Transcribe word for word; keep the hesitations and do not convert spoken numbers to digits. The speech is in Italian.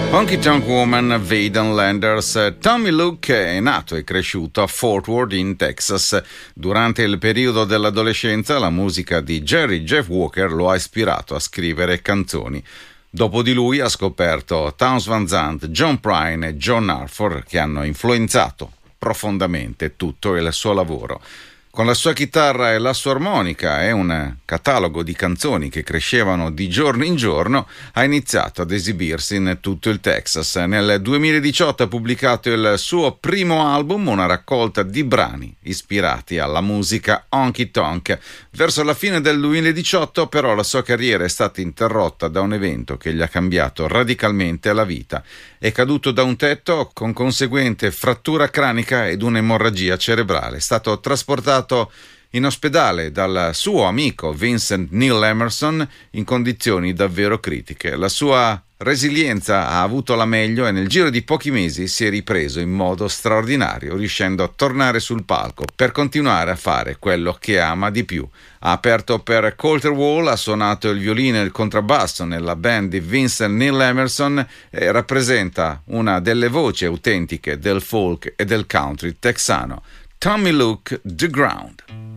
Honky Tonk Woman, Vaden Landers. Tommy Luke è nato e cresciuto a Fort Worth in Texas. Durante il periodo dell'adolescenza la musica di Jerry Jeff Walker lo ha ispirato a scrivere canzoni. Dopo di lui ha scoperto Townes Van Zandt, John Prine e John Arthur, che hanno influenzato profondamente tutto il suo lavoro. Con la sua chitarra e la sua armonica e un catalogo di canzoni che crescevano di giorno in giorno, ha iniziato ad esibirsi in tutto il Texas. Nel duemiladiciotto ha pubblicato il suo primo album, una raccolta di brani ispirati alla musica honky tonk. Verso la fine del duemiladiciotto però la sua carriera è stata interrotta da un evento che gli ha cambiato radicalmente la vita. È caduto da un tetto con conseguente frattura cranica ed un'emorragia cerebrale. È stato trasportato in ospedale dal suo amico Vincent Neil Emerson in condizioni davvero critiche. La sua resilienza ha avuto la meglio e nel giro di pochi mesi si è ripreso in modo straordinario, riuscendo a tornare sul palco per continuare a fare quello che ama di più. Ha aperto per Colter Wall, ha suonato il violino e il contrabbasso nella band di Vincent Neil Emerson e rappresenta una delle voci autentiche del folk e del country texano. Tommy Luke, The Ground.